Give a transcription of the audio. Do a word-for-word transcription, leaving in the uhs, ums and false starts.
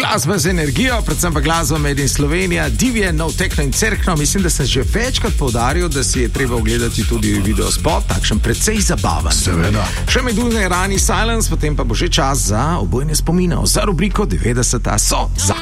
Glasba z energijo, predvsem pa glasba Made in Slovenija, divje, nov tekno in cerkno. Mislim, da sem že večkrat poudaril, da si je treba ogledati tudi video spot, takšen precej zabaven. Seveda. Še Meduza je Rani Silence, potem pa bo že čas za obojne spominov, za rubriko devetdeseta so za.